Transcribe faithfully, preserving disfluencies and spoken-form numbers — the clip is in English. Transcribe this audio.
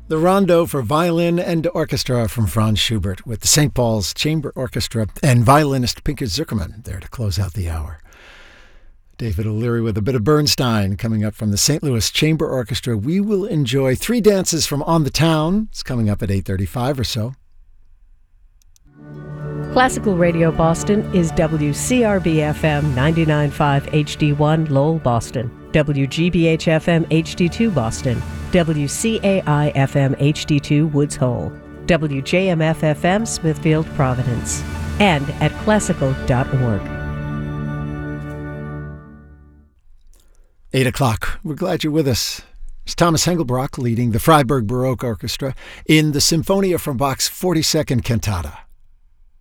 The Rondo for Violin and Orchestra from Franz Schubert with the Saint Paul's Chamber Orchestra and violinist Pinker Zuckerman there to close out the hour. David O'Leary with a bit of Bernstein coming up from the Saint Louis Chamber Orchestra. We will enjoy three dances from On the Town. It's coming up at eight thirty-five or so. Classical Radio Boston is W C R B F M ninety-nine point five H D one Lowell, Boston, W G B H F M H D two Boston, W C A I F M H D two Woods Hole, W J M F F M Smithfield, Providence, and at classical dot org. Eight o'clock. We're glad you're with us. It's Thomas Hengelbrock leading the Freiburg Baroque Orchestra in the Symphonia from Bach's forty-second Cantata.